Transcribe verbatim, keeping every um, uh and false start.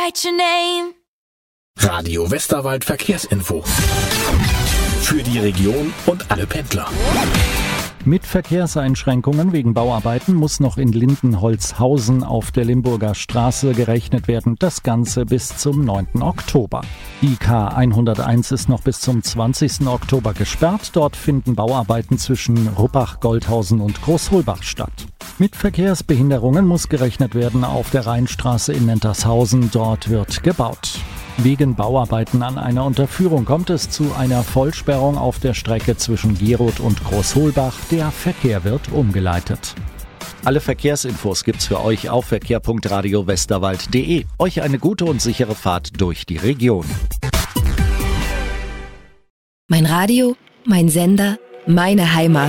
write your name. Radio Westerwald Verkehrsinfo. Für die Region und alle Pendler. Mit Verkehrseinschränkungen wegen Bauarbeiten muss noch in Lindenholzhausen auf der Limburger Straße gerechnet werden. Das Ganze bis zum neunten Oktober. Die K hunderteins ist noch bis zum zwanzigsten Oktober gesperrt. Dort finden Bauarbeiten zwischen Ruppach, Goldhausen und Großholbach statt. Mit Verkehrsbehinderungen muss gerechnet werden auf der Rheinstraße in Nentershausen. Dort wird gebaut. Wegen Bauarbeiten an einer Unterführung kommt es zu einer Vollsperrung auf der Strecke zwischen Geroth und Großholbach. Der Verkehr wird umgeleitet. Alle Verkehrsinfos gibt's für euch auf verkehr punkt radio westerwald punkt de. Euch eine gute und sichere Fahrt durch die Region. Mein Radio, mein Sender, meine Heimat.